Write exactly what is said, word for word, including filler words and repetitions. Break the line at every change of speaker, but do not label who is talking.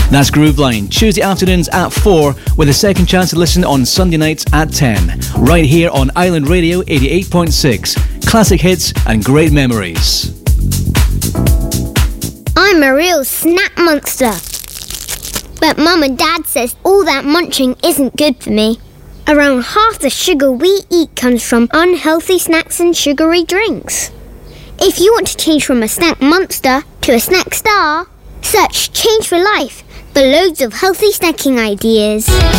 That's Grooveline, Tuesday afternoons at four, with a second chance to listen on Sunday nights at ten. Right here on Island Radio eighty-eight point six. Classic hits and great memories.
I'm a real snack monster. But Mum and Dad says all that munching isn't good for me. Around half the sugar we eat comes from unhealthy snacks and sugary drinks. If you want to change from a snack monster to a snack star, search Change for Life for loads of healthy snacking ideas.